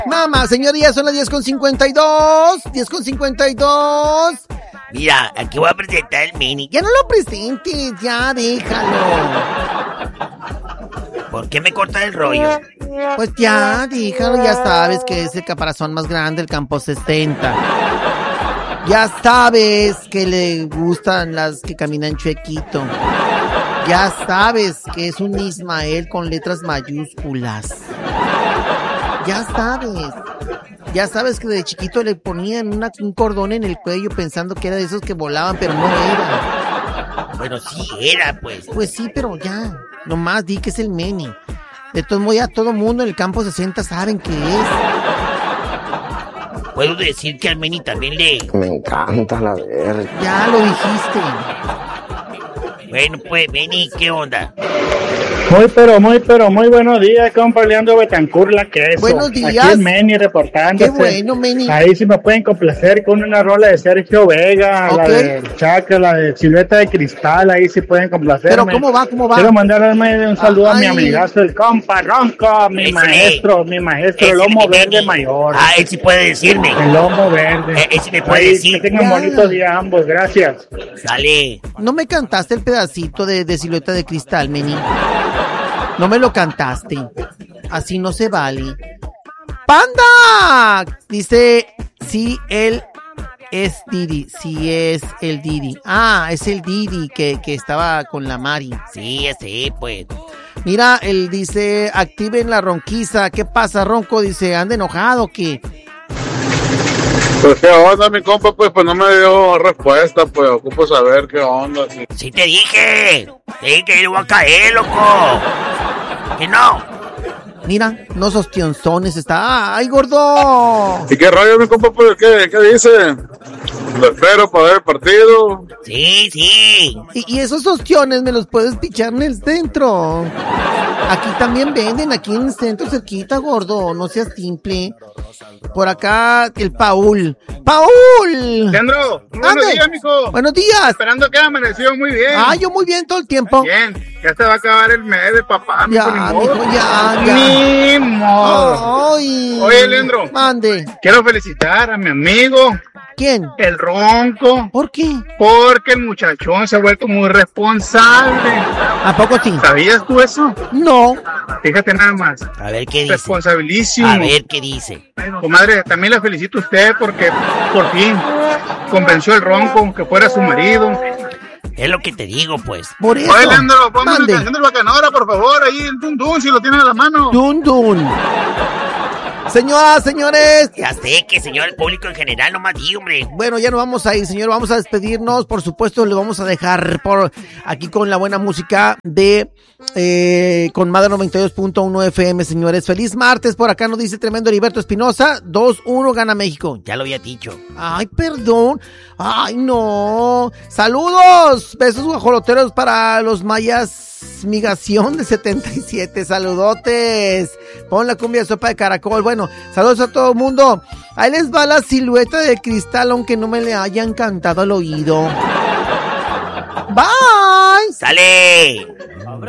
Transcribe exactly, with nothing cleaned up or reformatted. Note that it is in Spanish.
Mamá, señoría, son las diez con cincuenta y dos. diez con cincuenta y dos. Mira, aquí voy a presentar el mini. Ya no lo presentes, ya déjalo. ¿Por qué me cortas el rollo? Pues ya, déjalo, ya sabes que es el caparazón más grande del campo sesenta. Ya sabes que le gustan las que caminan chuequito. Ya sabes que es un Ismael con letras mayúsculas. Ya sabes. Ya sabes que de chiquito le ponían una, un cordón en el cuello pensando que era de esos que volaban, pero no era. Bueno, sí era, pues. Pues sí, pero ya. Nomás di que es el Meni. De todos modos, ya todo mundo en el campo sesenta saben qué es. Puedo decir que al Meni también le... Me encanta la verga. Ya lo dijiste. Bueno, pues, Meni, ¿qué onda? Muy, pero, muy, pero, muy buenos días, compa Leandro Betancourt, la queso. Buenos días. Aquí el Meni reportándose. Qué bueno, Meni. Ahí sí me pueden complacer con una rola de Sergio Vega, Okay. la de Chaca, la de Silueta de Cristal, ahí sí pueden complacerme. Pero, ¿cómo va, cómo va? Quiero mandarle un saludo Ay. a mi amigazo, el compa Ronco, mi Ese. maestro, mi maestro, Ese, el lomo Meni. verde mayor. Ah, él sí puede decirme. El lomo verde. Eh, ese me puede Ahí, decir. Que tengan Ya. bonito día ambos, gracias. Sale. ¿No me cantaste el pedacito de, de Silueta de Cristal, Meni? No me lo cantaste. Así no se vale. ¡Panda! Dice, sí, él es Didi. Sí, es el Didi. Ah, es el Didi que, que estaba con la Mari. Sí, ese, pues. Mira, él dice, activen la ronquiza. ¿Qué pasa, Ronco? Dice, ¿anda enojado o qué? Pues qué onda, mi compa, pues, pues no me dio respuesta, pues, ocupo saber qué onda. Sí. Sí te dije. Te dije que yo voy a caer, loco. Que no. Mira, no sos tionzones, está... ¡Ay, gordo! ¿Y qué rollo, mi compa, pues, qué, qué dice? Lo espero para ver el partido. Sí, sí. Y, y esos ostiones me los puedes pichar en el centro. Aquí también venden, aquí en el centro cerquita, gordo. No seas simple. Por acá, el Paul. ¡Paul! Leandro, buenos Ande. días, mijo. Buenos días. Esperando que haya amanecido muy bien. Ah, yo muy bien todo el tiempo. Bien, ya se va a acabar el mes de papá, mijo, Ya, ni modo. mijo, ya, ya. Ni modo. Ay. Oye, Leandro. Mande. Quiero felicitar a mi amigo, ¿Quién? el Ronco, ¿Por qué? porque el muchachón se ha vuelto muy responsable. ¿A poco sí? ¿Sabías tú eso? No. Fíjate nada más. A ver qué dice. Responsabilísimo. A ver qué dice. Comadre, también la felicito a usted porque por fin convenció al Ronco que fuera su marido. Es lo que te digo, pues. Por eso. Oye, Leandro, ponme una Mande. canción del Bacanora, por favor, ahí el Dun Dun, si lo tienes a la mano. Dun, dun. Señoras, señores. Ya sé que, señor, el público en general, no más di, hombre. Bueno, ya nos vamos a ir, señor. Vamos a despedirnos. Por supuesto, le vamos a dejar por aquí con la buena música de eh, con Madre noventa y dos punto uno F M, señores. Feliz martes. Por acá nos dice tremendo Heriberto Espinosa. dos uno gana México. Ya lo había dicho. Ay, perdón. Ay, no. Saludos. Besos guajoloteros para los mayas. Migación de setenta y siete. Saludotes. Pon la cumbia sopa de caracol. Bueno, saludos a todo el mundo. Ahí les va la Silueta de Cristal, aunque no me le hayan cantado al oído. Bye. ¡Sale!